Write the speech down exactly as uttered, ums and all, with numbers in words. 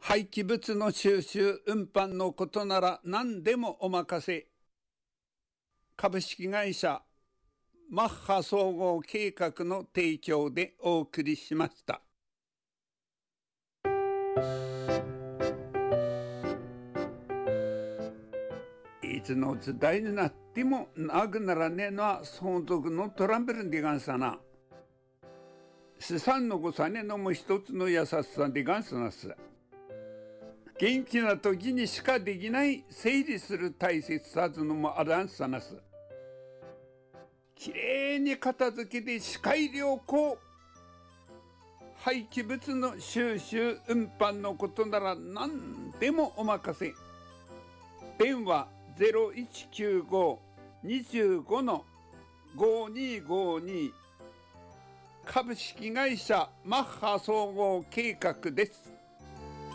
廃棄物の収集運搬のことなら何でもお任せ。株式会社マッハ総合計画の提供でお送りしました。いつの時代になってもなくならねえのは相続のトラブルでがんさな。資産残さねえのも一つの優しさでがんすなす。元気な時にしかできない整理する大切さずのもあらんさなす。きれいに片付けて視界良好。廃棄物の収集運搬のことなら何でもお任せ。電話 ゼロいちきゅうご にじゅうご ごにーごに。株式会社マッハ総合計画です。